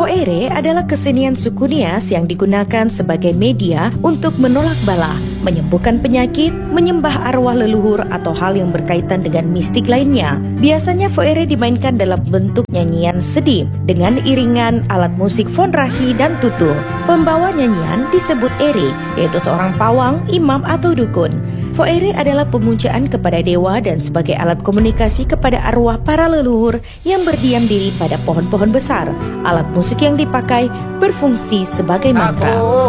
Foere adalah kesenian suku Nias yang digunakan sebagai media untuk menolak bala, menyembuhkan penyakit, menyembah arwah leluhur atau hal yang berkaitan dengan mistik lainnya. Biasanya Foere dimainkan dalam bentuk nyanyian sedih dengan iringan alat musik fonrahi dan tutu. Pembawa nyanyian disebut ere, yaitu seorang pawang, imam atau dukun. Foere adalah pemujaan kepada dewa dan sebagai alat komunikasi kepada arwah para leluhur yang berdiam diri pada pohon-pohon besar. Alat musik yang dipakai berfungsi sebagai mantra.